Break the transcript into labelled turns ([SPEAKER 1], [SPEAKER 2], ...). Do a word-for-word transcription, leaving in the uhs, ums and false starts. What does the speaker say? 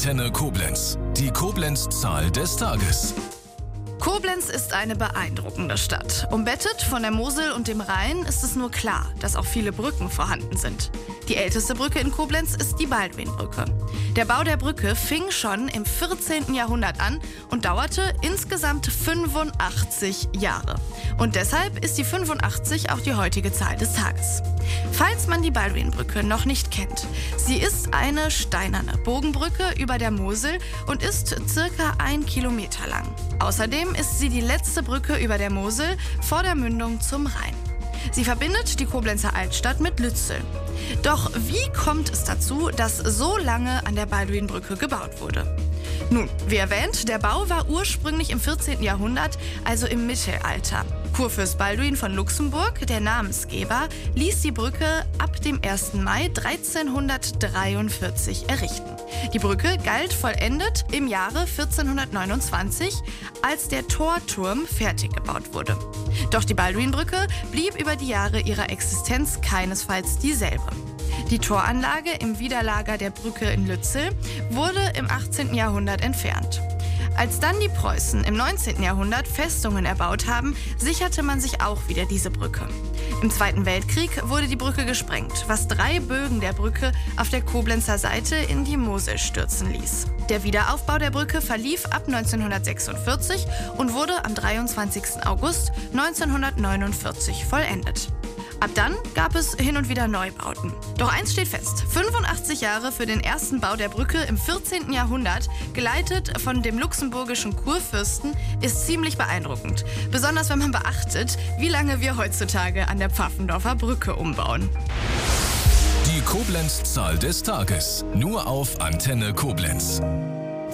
[SPEAKER 1] Antenne Koblenz. Die Koblenz-Zahl des Tages.
[SPEAKER 2] Koblenz ist eine beeindruckende Stadt. Umbettet von der Mosel und dem Rhein ist es nur klar, dass auch viele Brücken vorhanden sind. Die älteste Brücke in Koblenz ist die Baldwinbrücke. Der Bau der Brücke fing schon im vierzehnten Jahrhundert an und dauerte insgesamt fünfundachtzig Jahre. Und deshalb ist die fünfundachtzig auch die heutige Zahl des Tages. Falls man die Baldwinbrücke noch nicht kennt, sie ist eine steinerne Bogenbrücke über der Mosel und ist circa ein Kilometer lang. Außerdem ist sie die letzte Brücke über der Mosel vor der Mündung zum Rhein. Sie verbindet die Koblenzer Altstadt mit Lützel. Doch wie kommt es dazu, dass so lange an der Baldwinbrücke gebaut wurde? Nun, wie erwähnt, der Bau war ursprünglich im vierzehnten Jahrhundert, also im Mittelalter. Kurfürst Balduin von Luxemburg, der Namensgeber, ließ die Brücke ab dem ersten Mai dreizehnhundertdreiundvierzig errichten. Die Brücke galt vollendet im Jahre vierzehnhundertneunundzwanzig, als der Torturm fertig gebaut wurde. Doch die Baldwinbrücke blieb über die Jahre ihrer Existenz keinesfalls dieselbe. Die Toranlage im Widerlager der Brücke in Lützel wurde im achtzehnten Jahrhundert entfernt. Als dann die Preußen im neunzehnten Jahrhundert Festungen erbaut haben, sicherte man sich auch wieder diese Brücke. Im Zweiten Weltkrieg wurde die Brücke gesprengt, was drei Bögen der Brücke auf der Koblenzer Seite in die Mosel stürzen ließ. Der Wiederaufbau der Brücke verlief ab neunzehnhundertsechsundvierzig und wurde am dreiundzwanzigsten August neunzehnhundertneunundvierzig vollendet. Ab dann gab es hin und wieder Neubauten. Doch eins steht fest: fünfundachtzig Jahre für den ersten Bau der Brücke im vierzehnten Jahrhundert, geleitet von dem luxemburgischen Kurfürsten, ist ziemlich beeindruckend. Besonders wenn man beachtet, wie lange wir heutzutage an der Pfaffendorfer Brücke umbauen.
[SPEAKER 1] Die Koblenz-Zahl des Tages. Nur auf Antenne Koblenz.